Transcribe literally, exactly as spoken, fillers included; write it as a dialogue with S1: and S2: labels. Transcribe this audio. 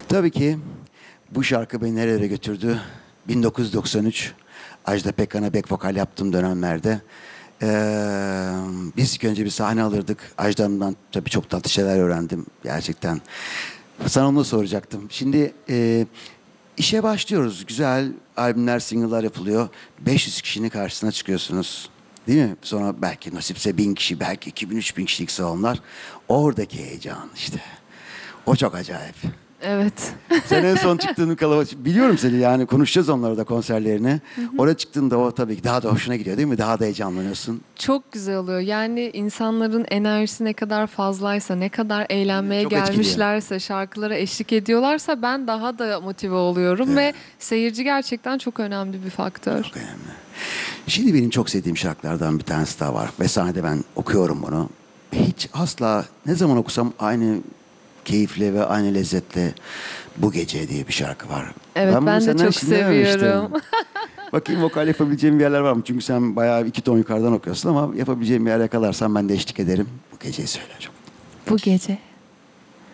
S1: Tabii ki bu şarkı beni nerelere götürdü? bin dokuz yüz doksan üç, Ajda Pekkan'a back vokal yaptığım dönemlerde. Ee, biz ilk önce bir sahne alırdık. Ajda'mdan tabii çok tatlı şeyler öğrendim gerçekten. Sana onu soracaktım. Şimdi e, işe başlıyoruz. Güzel albümler, single'lar yapılıyor. beş yüz kişinin karşısına çıkıyorsunuz. Değil mi? Sonra belki nasipse bin kişi, belki iki bin, üç bin kişilik salonlar. Oradaki heyecan işte. O çok acayip.
S2: Evet.
S1: Sen en son çıktığın kalabalık, biliyorum seni yani konuşacağız onları da konserlerini. Oraya çıktığında o tabii ki daha da hoşuna gidiyor değil mi? Daha da heyecanlanıyorsun.
S2: Çok güzel oluyor. Yani insanların enerjisi ne kadar fazlaysa, ne kadar eğlenmeye
S1: Çok etkiliyor.
S2: gelmişlerse, şarkılara eşlik ediyorlarsa ben daha da motive oluyorum ve seyirci gerçekten çok önemli bir faktör.
S1: Çok önemli. Şimdi benim çok sevdiğim şarkılardan bir tanesi daha var. Ve sahnede ben okuyorum bunu. Hiç asla ne zaman okusam aynı keyifle ve aynı lezzetle Bu Gece diye bir şarkı var.
S2: Evet,
S1: bunu
S2: ben de
S1: senden
S2: çok
S1: hiç dinlememiştim.
S2: seviyorum.
S1: Bakayım vokal yapabileceğim bir yerler var mı? Çünkü sen bayağı iki ton yukarıdan okuyorsun ama yapabileceğim bir yer yakalarsan ben de eşlik ederim. Bu geceyi söyle çok.
S2: Bu gece